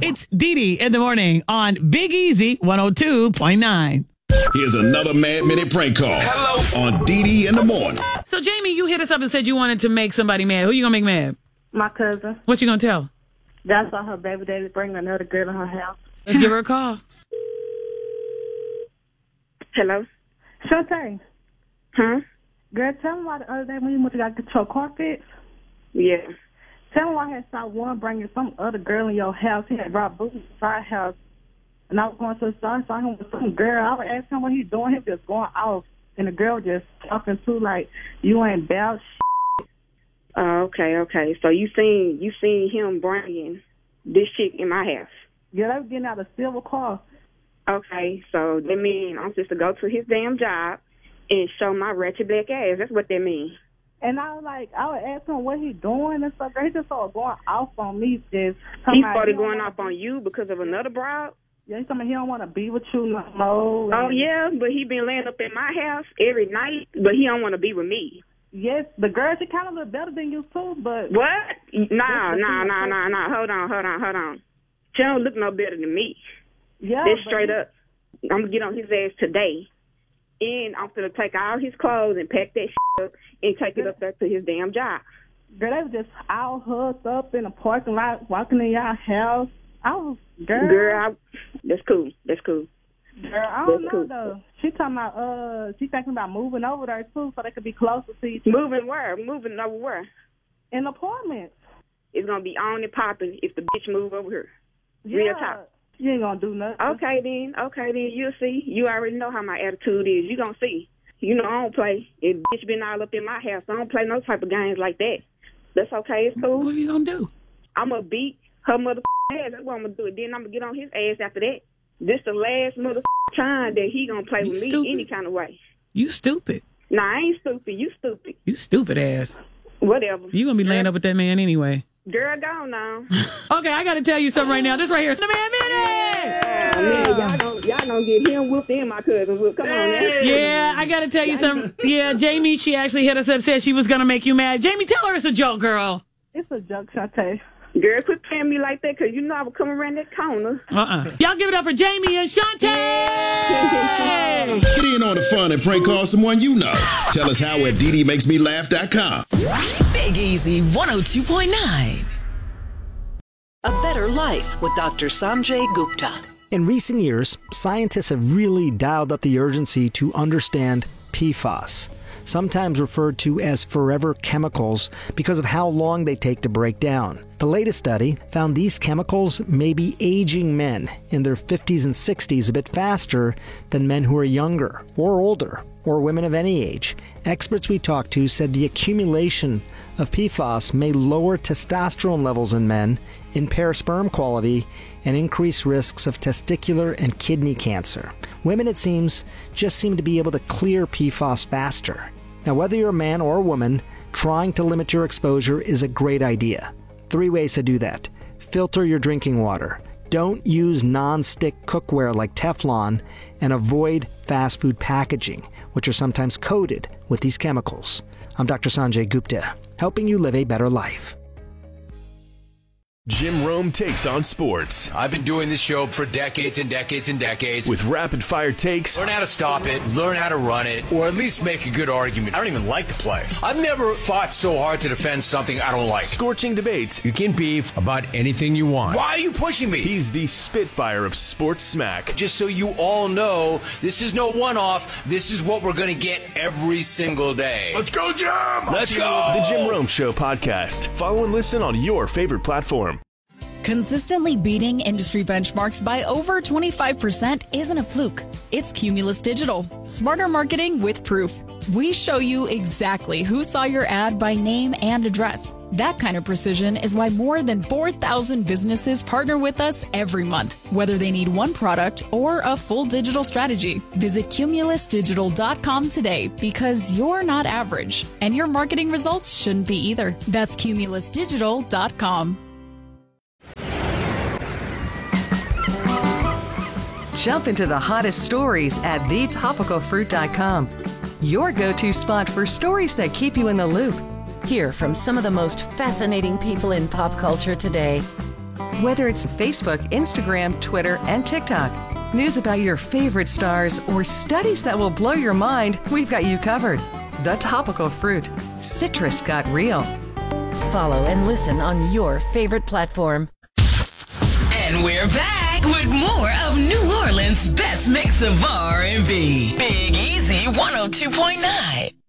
It's Dee Dee in the morning on Big Easy 102.9. Here's another Mad Minute prank call. Hello. On Dee Dee in the morning. So, Jamie, you hit us up and said you wanted to make somebody mad. Who you going to make mad? My cousin. What you going to tell? That's why her baby daddy bring another girl in her house. Let's give her a call. Hello? Shantae. Huh? Girl, tell me why the other day when you went to get your car fixed. Yeah. Tell me why I had saw one bringing some other girl in your house. He had brought boots to our house. And I was going to the store and saw him with some girl. I was asking him what he's doing. He was just going off. And the girl just talking to like, you ain't about shit. Oh, okay. So you seen him bringing this chick in my house? Yeah, they was getting out a silver car. Okay, so that means I'm supposed to go to his damn job and show my wretched black ass. That's what that means. And I was asking him what he doing and stuff. He just started going off on me. He started going off on you because of another broad? Yeah, he's telling me he don't want to be with you no more. Oh, yeah, but he been laying up at my house every night, but he don't want to be with me. Yes, the girl, she kind of look better than you, too, but... What? No. Hold on. She don't look no better than me. Yeah, that's straight up. I'm going to get on his ass today, and I'm going to take all his clothes and pack that shit up and take it up there to his damn job. Girl, they were just all hugged up in a parking lot, walking in y'all house. Girl, that's cool. Girl, I don't know, though. She talking about, she thinking about moving over there, too, so they could be closer to each other. Moving where? Moving over where? In apartments. It's going to be on and popping if the bitch move over here. Yeah. Real talk. You ain't going to do nothing. Okay, then. You'll see. You already know how my attitude is. You going to see. You know I don't play. If bitch been all up in my house, I don't play no type of games like that. That's okay. It's cool. What are you going to do? I'm going to beat her mother ass. That's what I'm going to do. Then I'm going to get on his ass after that. This the last mother time that he going to play with me any kind of way. You stupid. Nah, I ain't stupid. You stupid. You stupid ass. Whatever. You going to be laying up with that man anyway. Girl, go now. Okay, I got to tell you something right now. This right here is the Man Minute. Y'all don't get him whooped and my cousin whooped. Come on now. Yeah, I got to tell you something. Yeah, Jamie, she actually hit us up, said she was going to make you mad. Jamie, tell her it's a joke, girl. It's a joke, Shantae. Girl, quit playing me like that, because you know I would come around that corner. Y'all give it up for Jamie and Shantae! Get in on the fun and prank call someone you know. Tell us how at DDMakesMeLaugh.com. Big Easy 102.9. A Better Life with Dr. Sanjay Gupta. In recent years, scientists have really dialed up the urgency to understand PFAS, sometimes referred to as forever chemicals because of how long they take to break down. The latest study found these chemicals may be aging men in their 50s and 60s a bit faster than men who are younger or older or women of any age. Experts we talked to said the accumulation of PFAS may lower testosterone levels in men, impair sperm quality, and increase risks of testicular and kidney cancer. Women, it seems, just seem to be able to clear PFAS faster. Now, whether you're a man or a woman, trying to limit your exposure is a great idea. 3 ways to do that. Filter your drinking water. Don't use non-stick cookware like Teflon, and avoid fast food packaging, which are sometimes coated with these chemicals. I'm Dr. Sanjay Gupta, helping you live a better life. Jim Rome takes on sports. I've been doing this show for decades and decades and decades. With rapid-fire takes. Learn how to stop it, learn how to run it, or at least make a good argument. I don't even like the play. I've never fought so hard to defend something I don't like. Scorching debates. You can beef about anything you want. Why are you pushing me? He's the Spitfire of sports smack. Just so you all know, this is no one-off. This is what we're going to get every single day. Let's go, Jim! Let's go! The Jim Rome Show podcast. Follow and listen on your favorite platform. Consistently beating industry benchmarks by over 25% isn't a fluke. It's Cumulus Digital. Smarter marketing with proof. We show you exactly who saw your ad by name and address. That kind of precision is why more than 4,000 businesses partner with us every month, whether they need one product or a full digital strategy. Visit cumulusdigital.com today, because you're not average, and your marketing results shouldn't be either. That's cumulusdigital.com. Jump into the hottest stories at thetopicalfruit.com. Your go-to spot for stories that keep you in the loop. Hear from some of the most fascinating people in pop culture today. Whether it's Facebook, Instagram, Twitter, and TikTok, news about your favorite stars, or studies that will blow your mind, we've got you covered. The Topical Fruit. Citrus got real. Follow and listen on your favorite platform. And we're back with more of New Orleans' best mix of R&B. Big Easy 102.9.